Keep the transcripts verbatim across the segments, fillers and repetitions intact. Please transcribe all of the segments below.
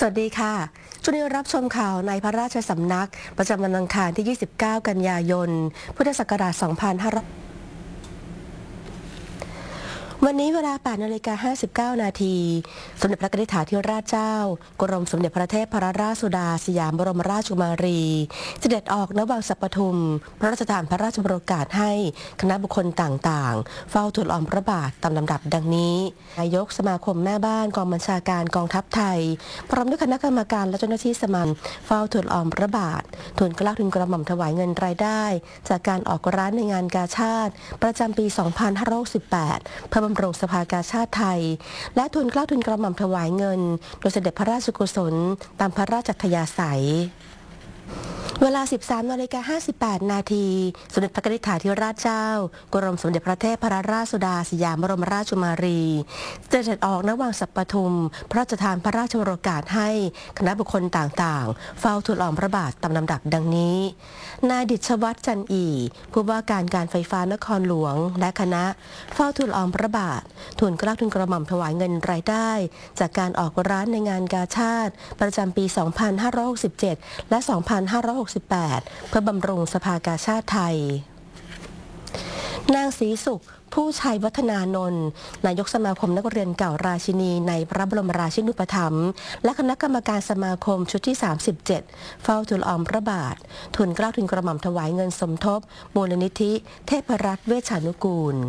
สวัสดีค่ะช่วงนี้รับชมข่าวในพระราชสำนักประจำวันอังคารที่ ยี่สิบเก้า กันยายน พุทธศักราช สองพันห้าร้อยวันนี้เวลา แปดนาฬิกาห้าสิบเก้า นาทีสมเด็จพระนิธิถาธิราชเจ้ากรมสมเด็จพระเทพรัตนราชสุดาสยามบรมราชกุมารีเสด็จออกณวังสัปทุมพระราชทานพระราชโอกาสให้คณะบุคคลต่างๆเฝ้าทูลละอองพระบาทตามลำดับดังนี้นายกสมาคมแม่บ้านกองบัญชาการกองทัพไทยพร้อมด้วยคณะกรรมการและเจ้าหน้าที่สมัครเฝ้าทูลละอองพระบาททูลเกล้าทูลกระหม่อมถวายเงินรายได้จากการออกร้านในงานกาชาติประจำปี สองพันห้าร้อยหกสิบแปด เพื่อบำรุงสภากาชาติไทยและทูลเกล้าทูลกระหม่อมถวายเงินโดยเสด็จพระราชกุศลตามพระราชอัธยาศัยเวลา สิบสามนาฬิกาห้าสิบแปด นาทีสมเด็จพระนิธิถาธิราชเจ้ากรมสมเด็จพระเทพรัตนราชสุดาสยามบรมราชกุมารีเสด็จออกณวังสัปทุมพระราชทานพระราชโอกาสให้คณะบุคคลต่างๆเฝ้าทูลละอองพระบาทตามลำดับดังนี้นายดิษวัฒน์จันอีผู้ว่าการการไฟฟ้านครหลวงและคณะเฝ้าทูลละอองพระบาททูลเกล้าทูลกระหม่อมถวายเงินรายได้จากการออกร้านในงานกาชาติประจำปี สองพันห้าร้อยหกสิบเจ็ด และ สองพันห้าร้อยหกสิบแปด เพื่อบำรุงสภากาชาติไทยนางศรีสุขผู้ชัยวัฒนานนท์นายกสมาคมนักเรียนเก่าราชินีในพระบรมราชินูปถัมภ์และคณะกรรมการสมาคมชุดที่ สามสิบเจ็ด เฝ้าทูลละอองพระบาททูลเกล้าทูลกระหม่อมถวายเงินสมทบมูลนิธิเทพรัตน์เวชชานุกูล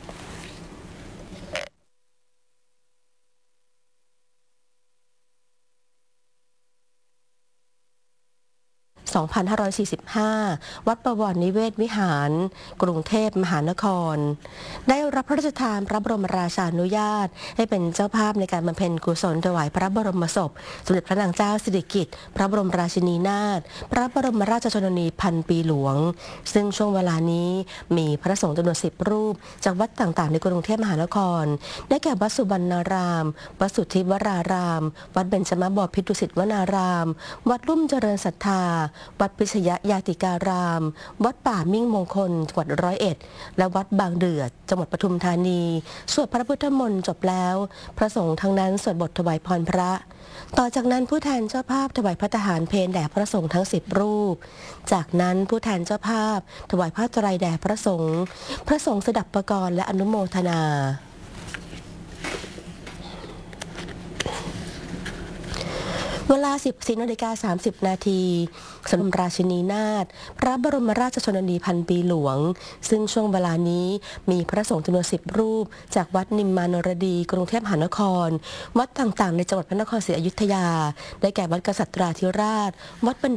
สองพันห้าร้อยสี่สิบห้า วัดประวรนิเวศวิหารกรุงเทพมหานครได้รับพระราชทานพระบรมราชานุญาตให้เป็นเจ้าภาพในการบำเพ็ญกุศลถวายพระบรมศพสมเด็จพระนางเจ้าสิริกิติ์พระบรมราชินีนาถพระบรมราชชนนีพันปีหลวงซึ่งช่วงเวลานี้มีพระสงฆ์จำนวนสิบรูปจากวัดต่างๆในกรุงเทพมหานครได้แก่วัดสุบรรณารามวัดสุทธิวรารามวัดเบญจมบพิตรดุสิตวนารามวัดลุ่มเจริญศรัทธาวัดพิชยยาติการาม วัดป่ามิ่งมงคลจังหวัดร้อยเอ็ดและวัดบางเดือดจังหวัดปทุมธานีสวดพระพุทธมนต์จบแล้วพระสงฆ์ทั้งนั้นสวดบทถวายพรพระต่อจากนั้นผู้แทนเจ้าภาพถวายพระทหารเพลแด่พระสงฆ์ทั้งสิบรูปจากนั้นผู้แทนเจ้าภาพถวายผ้าไตรแด่พระสงฆ์พระสงฆ์สดับประกรณ์และอนุโมทนาเวลา สิบสี่นาฬิกาสามสิบ นาทีสมเด็จราชินีนาถพระบรมราชชนนีพันปีหลวงซึ่งช่วงเวลานี้มีพระสงฆ์จำนวนสิบรูปจากวัดนิมมานรดีกรุงเทพมหานครวัดต่างๆในจังหวัดพระนครศรีอยุธยาได้แก่วัดกษัตราธิราชวัด